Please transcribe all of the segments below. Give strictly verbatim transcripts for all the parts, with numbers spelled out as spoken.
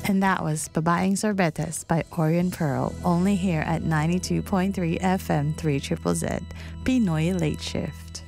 And that was Babaeng Sorbetes by Orion Pearl, only here at ninety-two point three F M three Triple Z, Pinoy Late Shift.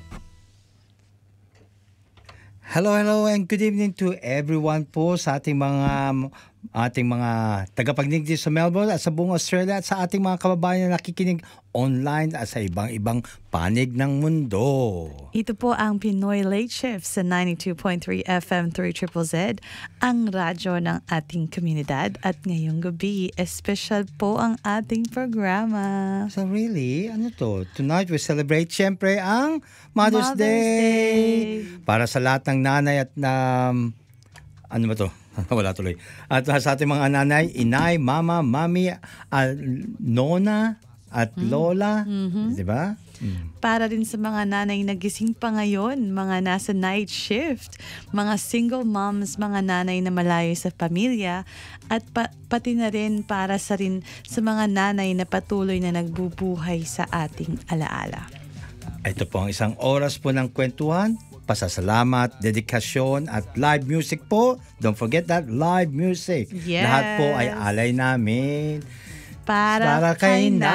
Hello, hello, and good evening to everyone po sa ating mga ating mga tagapagdinig sa Melbourne at sa buong Australia at sa ating mga kababayan na nakikinig online at sa ibang-ibang panig ng mundo. Ito po ang Pinoy Late Shift sa ninety-two point three F M three Triple Z, ang radyo ng ating komunidad. At ngayong gabi, special po ang ating programa. So really, ano to? Tonight we celebrate siyempre ang Mother's, Mother's Day. Day. Para sa lahat ng nanay at na ano ba to? Wala tuloy. At uh, sa ating mga nanay, inay, mama, mami, uh, nona at lola, mm-hmm. 'di ba? Mm. Para din sa mga nanay nagising pa ngayon, mga nasa night shift, mga single moms, mga nanay na malayo sa pamilya, at pa- pati na rin para sa rin sa mga nanay na patuloy na nagbubuhay sa ating alaala. Ito po ang isang oras po ng kwentuhan, pasasalamat, dedikasyon at live music po. Don't forget that, live music. Yes. Lahat po ay alay namin Para, para kay kay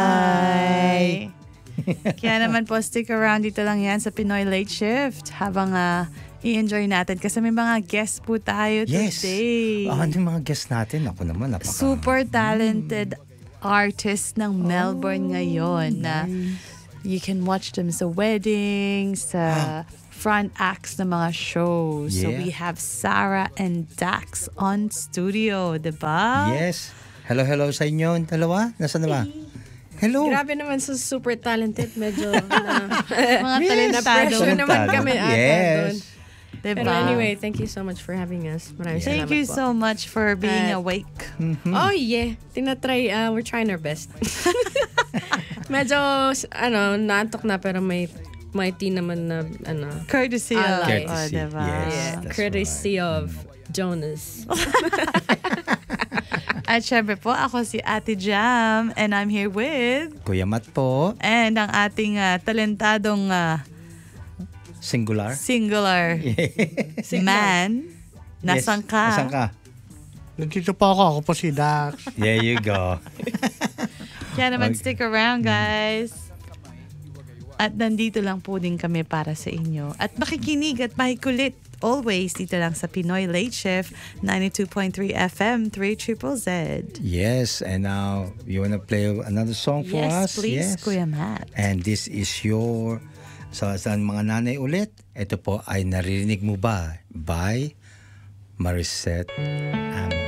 nanay. Kaya naman po, stick around dito lang yan sa Pinoy Late Shift habang uh, i-enjoy natin kasi may mga guests po tayo Yes. today. Ah, ano yung mga guests natin? Ako naman, napaka... Super talented artist ng Melbourne ngayon na you can watch them sa weddings, sa front acts ng mga shows. So Yeah. we have Sarah and Dax on studio, diba? Yes. Hello, hello sa inyo. Dalawa? Nasaan na ba? Hello. Grabe naman sa super talented. Medyo na, Mga Yes. talentado. pressure naman kami ata Yes. doon. Diba? Pero anyway, thank you so much for having us. Maraming Thank salamat you po. so much for being At- awake. Oh yeah, tinatry, uh, we're trying our best. Medyo, ano, naantok na pero may may tea naman na, ano, Courtesy of, Alay. oh, Courtesy, diba? yes. yeah, that's courtesy of Jonas. At syempre po, ako si Ate Jam and I'm here with Kuya Mat po. and ang ating uh, talentadong uh, Singular. singular man. Nasaan Yes. ka? Nasaan ka? Nandito po ako. Ako po si Dax. There you go. Kaya naman Okay. stick around, guys. At nandito lang po din kami para sa inyo. At makikinig at makikulit always dito lang sa Pinoy Late Shift, ninety-two point three F M three Triple Z. Yes, and now you wanna play another song for Yes, us? please, Yes. Kuya Matt. And this is your... So, sa mga nanay ulit, ito po ay Naririnig Mo Ba by Maricette Amo.